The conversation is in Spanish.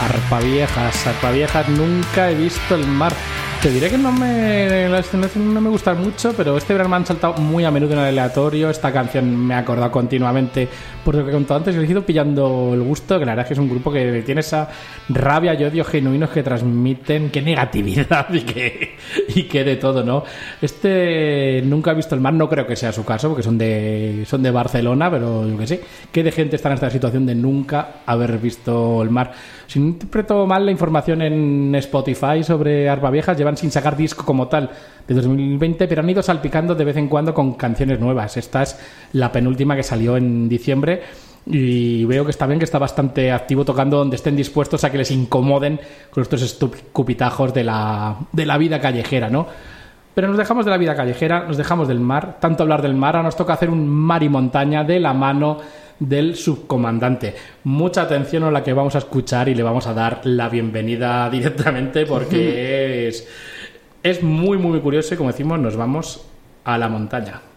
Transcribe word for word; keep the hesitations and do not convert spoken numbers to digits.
Arpaviejas, Arpaviejas, nunca he visto el mar. Te diré que no me, las escenas no me gustan mucho, pero este verano me han saltado muy a menudo en el aleatorio. Esta canción me ha acordado continuamente por lo que he contado antes. Le he ido pillando el gusto, que la verdad es que es un grupo que tiene esa rabia y odio genuinos que transmiten, qué negatividad y que, y que de todo, ¿no? Este nunca he visto el mar, no creo que sea su caso, porque son de, son de Barcelona, pero yo que sé, ¿qué de gente está en esta situación de nunca haber visto el mar? Si no interpreto mal la información en Spotify sobre Arpaviejas, llevan sin sacar disco como tal de dos mil veinte, pero han ido salpicando de vez en cuando con canciones nuevas. Esta es la penúltima que salió en diciembre y veo que está bien, que está bastante activo tocando donde estén dispuestos a que les incomoden con estos escupitajos de la, de la vida callejera, ¿no? Pero nos dejamos de la vida callejera, nos dejamos del mar, tanto hablar del mar, ahora nos toca hacer un mar y montaña de la mano del subcomandante. Mucha atención a la que vamos a escuchar y le vamos a dar la bienvenida directamente porque es, es muy muy curioso y, como decimos, nos vamos a la montaña.